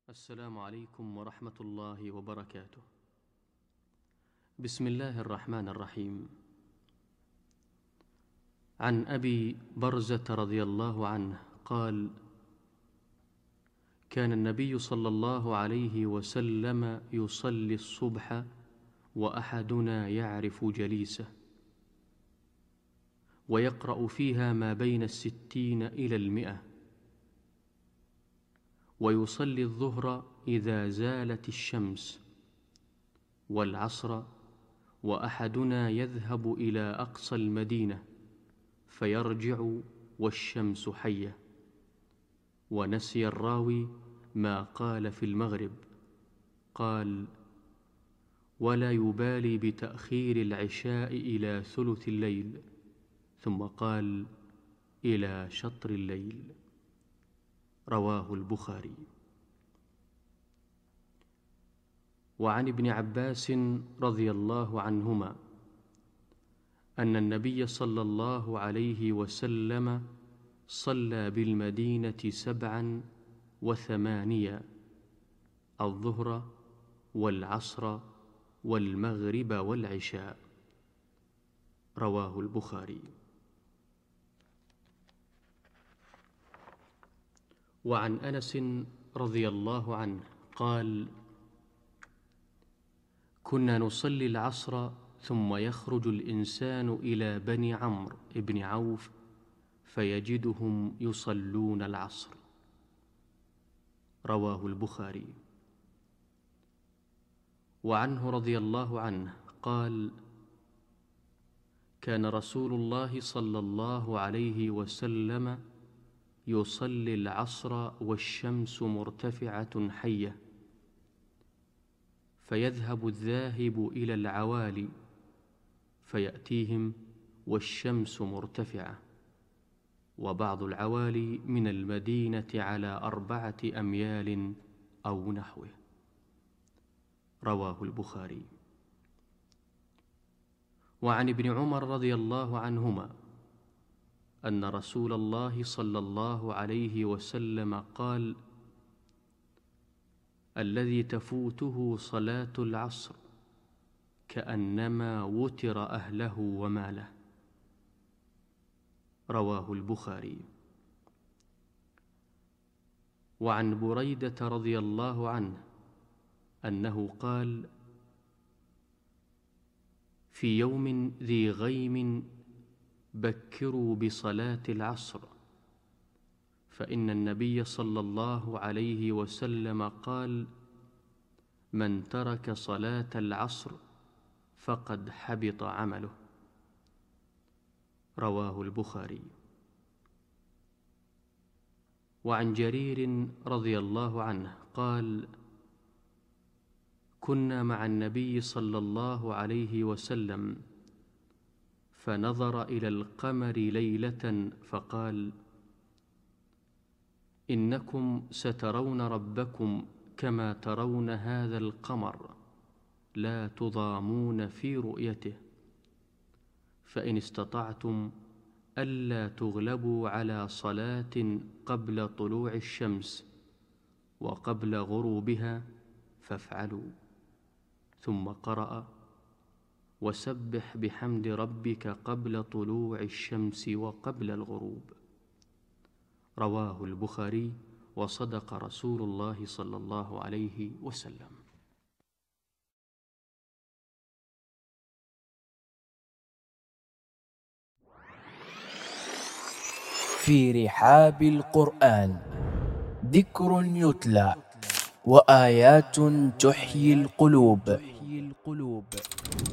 السلام عليكم ورحمة الله وبركاته. بسم الله الرحمن الرحيم. عن أبي برزة رضي الله عنه قال: كان النبي صلى الله عليه وسلم يصلي الصبح وأحدنا يعرف جليسه، ويقرأ فيها ما بين 60 إلى 100، ويصلي الظهر إذا زالت الشمس، والعصر وأحدنا يذهب إلى أقصى المدينة فيرجع والشمس حية. ونسي الراوي ما قال في المغرب، قال: ولا يبالي بتأخير العشاء إلى ثلث الليل، ثم قال: إلى شطر الليل. رواه البخاري. وعن ابن عباس رضي الله عنهما أن النبي صلى الله عليه وسلم صلى بالمدينة 87، الظهر والعصر والمغرب والعشاء. رواه البخاري. وعن أنس رضي الله عنه قال: كنا نصلي العصر ثم يخرج الإنسان إلى بني عمرو بن عوف فيجدهم يصلون العصر. رواه البخاري. وعنه رضي الله عنه قال: كان رسول الله صلى الله عليه وسلم يصلي العصر والشمس مرتفعة حية، فيذهب الذاهب إلى العوالي فيأتيهم والشمس مرتفعة، وبعض العوالي من المدينة على 4 أميال أو نحوه. رواه البخاري. وعن ابن عمر رضي الله عنهما أن رسول الله صلى الله عليه وسلم قال: الذي تفوته صلاة العصر كأنما وتر أهله وماله. رواه البخاري. وعن بريدة رضي الله عنه أنه قال: في يوم ذي غيم بكروا بصلاة العصر، فإن النبي صلى الله عليه وسلم قال: من ترك صلاة العصر فقد حبط عمله. رواه البخاري. وعن جرير رضي الله عنه قال: كنا مع النبي صلى الله عليه وسلم فنظر إلى القمر ليلة فقال: إنكم سترون ربكم كما ترون هذا القمر، لا تضامون في رؤيته، فإن استطعتم ألا تغلبوا على صلاة قبل طلوع الشمس وقبل غروبها فافعلوا. ثم قرأ: وسبح بحمد ربك قبل طلوع الشمس وقبل الغروب. رواه البخاري. وصدق رسول الله صلى الله عليه وسلم. في رحاب القرآن ذكر يتلى وآيات تحيي القلوب.